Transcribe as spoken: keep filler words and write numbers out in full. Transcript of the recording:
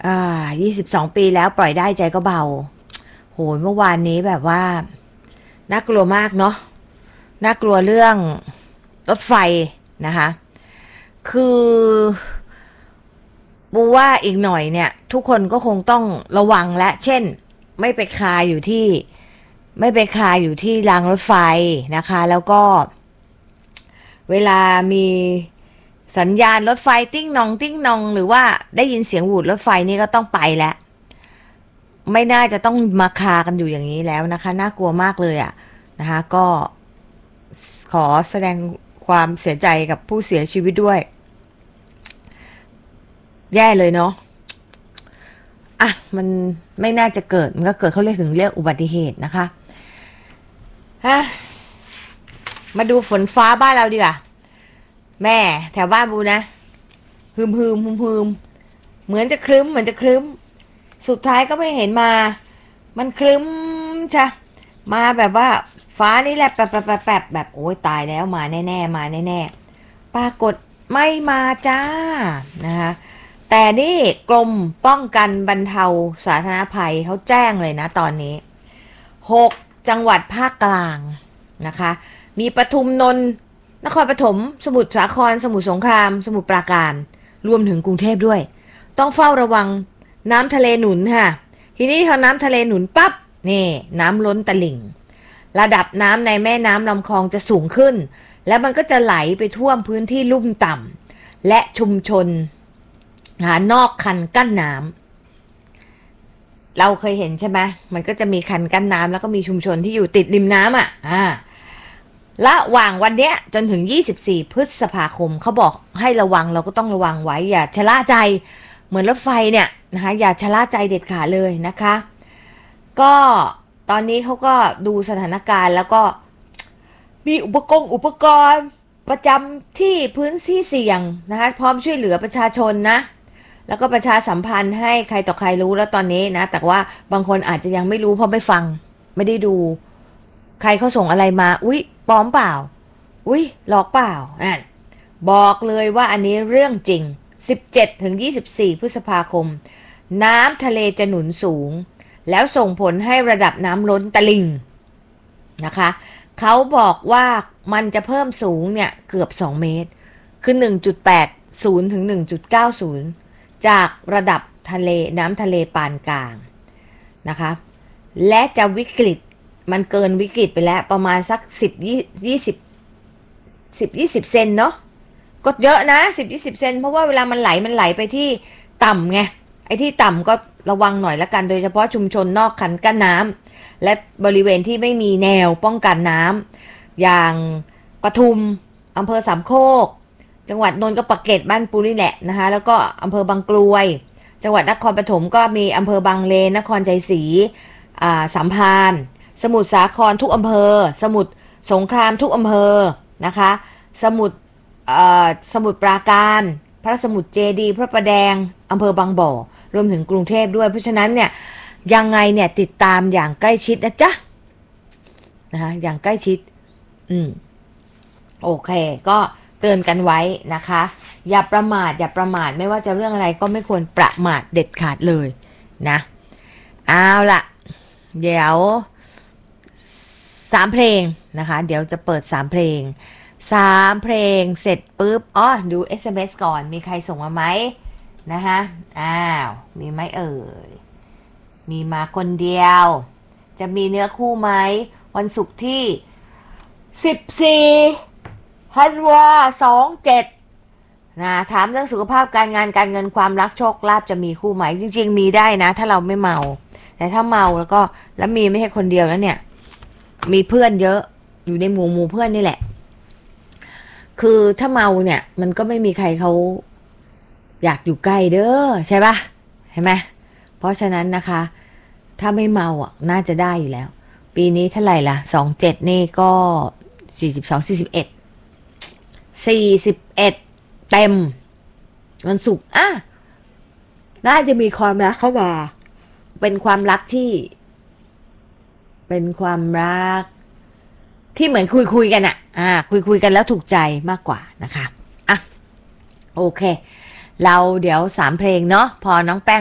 อ่ายี่สิบสองปีแล้วปล่อยได้ใจก็เบาโหยเมื่อวานนี้แบบว่าน่ากลัวมากเนาะน่ากลัวเรื่องรถไฟนะคะคือปูว่าอีกหน่อยเนี่ยทุกคนก็คงต้องระวังและเช่นไม่ไปคาอยู่ที่ไม่ไปคาอยู่ที่รางรถไฟนะคะแล้วก็เวลามีสัญญาณรถไฟติ้งนองติ้งนองหรือว่าได้ยินเสียงหวูดรถไฟนี่ก็ต้องไปแล้วไม่น่าจะต้องมาคากันอยู่อย่างนี้แล้วนะคะน่ากลัวมากเลยอะนะคะก็ขอแสดงความเสียใจกับผู้เสียชีวิตด้วยแย่เลยเนาะอ่ะมันไม่น่าจะเกิดมันก็เกิดเขาเรียกถึงเรียกอุบัติเหตุนะคะฮะมาดูฝนฟ้าบ้านเราดีกว่าแม่แถวบ้านบูนะฮึมฮึมฮึมฮึมเหมือนจะครึ้มเหมือนจะครึ้มสุดท้ายก็ไม่เห็นมามันครึ้มใช่มาแบบว่าฟ้านี่แหละแปบแปบแปบแบบโอ้ยตายแล้วมาแน่ๆมาแน่ๆปรากฏไม่มาจ้านะคะแต่นี่กรมป้องกันบรรเทาสาธารณภัยเขาแจ้งเลยนะตอนนี้หกจังหวัดภาคกลางนะคะมีปทุมนนท์นครปฐมสมุทรสาครสมุทรสงครามสมุทรปราการรวมถึงกรุงเทพด้วยต้องเฝ้าระวังน้ำทะเลหนุนค่ะทีนี้พอน้ำทะเลหนุนปั๊บนี่น้ำล้นตลิ่งระดับน้ำในแม่น้ำลำคลองจะสูงขึ้นแล้วมันก็จะไหลไปท่วมพื้นที่ลุ่มต่ำและชุมชนหานอกคันกั้นน้ำเราเคยเห็นใช่ไหมมันก็จะมีคันกั้นน้ำแล้วก็มีชุมชนที่อยู่ติดริมน้ำอ่ะอ่าระหว่างวันเนี้ยจนถึงยี่สิบสี่พฤษภาคมเขาบอกให้ระวังเราก็ต้องระวังไว้อย่าชะล่าใจเหมือนรถไฟเนี่ยนะคะอย่าชะล่าใจเด็ดขาดเลยนะคะก็ตอนนี้เขาก็ดูสถานการณ์แล้วก็มีอุปกรณ์อุปกรณ์ประจำที่พื้นที่เสี่ยงนะคะพร้อมช่วยเหลือประชาชนนะแล้วก็ประชาสัมพันธ์ให้ใครต่อใครรู้แล้วตอนนี้นะแต่ว่าบางคนอาจจะยังไม่รู้เพราะไม่ฟังไม่ได้ดูใครเขาส่งอะไรมาอุ๊ยปลอมเปล่าอุ๊ยหลอกเปล่าอ่ะบอกเลยว่าอันนี้เรื่องจริงสิบเจ็ดถึงยี่สิบสี่พฤษภาคมน้ำทะเลจะหนุนสูงแล้วส่งผลให้ระดับน้ำล้นตลิ่งนะคะเขาบอกว่ามันจะเพิ่มสูงเนี่ยเกือบสองเมตรคือ หนึ่งจุดแปดศูนย์ ถึง หนึ่งจุดเก้าศูนย์ จากระดับทะเลน้ำทะเลปานกลางนะคะและจะวิกฤตมันเกินวิกฤตไปแล้วประมาณสักสิบ ยี่สิบ สิบ ยี่สิบเซนเนาะก็เยอะนะสิบ ยี่สิบเซนเพราะว่าเวลามันไหลมันไหลไปที่ต่ำไงไอ้ที่ต่ำก็ระวังหน่อยละกันโดยเฉพาะชุมชนนอกคันกั้นน้ำและบริเวณที่ไม่มีแนวป้องกันน้ำอย่างปทุมอำเภอสามโคกจังหวัดนนท์ก็ปากเกร็ดบ้านปูนี่แหละนะคะแล้วก็อำเภอบางกรวยจังหวัดนครปฐมก็มีอำเภอบางเลนนครชัยศรีอ่าสัมพันธ์สมุทรสาครทุกอำเภอสมุทรสงครามทุกอำเภอนะคะสมุทรสมุทรปราการพระสมุทรเจดีย์พระประแดงอำเภอบางบ่อรวมถึงกรุงเทพด้วยเพราะฉะนั้นเนี่ยยังไงเนี่ยติดตามอย่างใกล้ชิดนะจ๊ะนะคะอย่างใกล้ชิดอืมโอเคก็เตือนกันไว้นะคะอย่าประมาทอย่าประมาทไม่ว่าจะเรื่องอะไรก็ไม่ควรประมาทเด็ดขาดเลยนะเอาล่ะเดี๋ยวสามเพลงนะคะเดี๋ยวจะเปิดสามเพลงสามเพลงเสร็จปุ๊บอ๋อดู เอส เอ็ม เอส ก่อนมีใครส่งมาไหมนะคะอ้าวมีไหมเอ่ยมีมาคนเดียวจะมีเนื้อคู่ไหมวันศุกร์ที่สิบสี่ธันวาสองเจ็ดนะถามเรื่องสุขภาพการงานการเงินความรักโชคลาภจะมีคู่ไหมจริงๆมีได้นะถ้าเราไม่เมาแต่ถ้าเมาแล้วก็แล้วมีไม่ใช่คนเดียวแล้วเนี่ยมีเพื่อนเยอะอยู่ในหมู่หมู่เพื่อนนี่แหละคือถ้าเมาเนี่ยมันก็ไม่มีใครเขาอยากอยู่ใกล้เด้อใช่ปะเห็นไหมเพราะฉะนั้นนะคะถ้าไม่เมาอ่ะน่าจะได้อยู่แล้วปีนี้เท่าไหร่ล่ะสองเจ็ดนี่ก็สี่สิบสอง สี่สิบเอ็ด สี่สิบเอ็ดเต็มวันศุกร์อ่ะน่าจะมีความรักเข้ามาเป็นความรักที่เป็นความรักที่เหมือนคุยคุยกันอะอ่าคุยคุยกันแล้วถูกใจมากกว่านะคะอ่ะโอเคเราเดี๋ยวสามเพลงเนาะพอน้องแป้ง